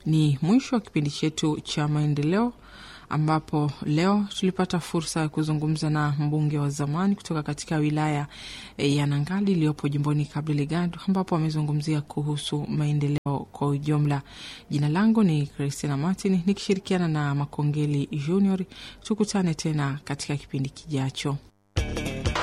Ni mwisho wa kipindi chetu cha maendeleo, ambapo leo tulipata fursa ya kuzungumza na mbunge wa zamani kutoka katika wilaya ya Nangali iliyopo jimboni Cabo Delgado, ambapo amezungumzia kuhusu maendeleo kwa ujumla. Jina langu ni Christina Martin nikishirikiana na Makongeli Junior. Tukutane tena katika kipindi kijacho.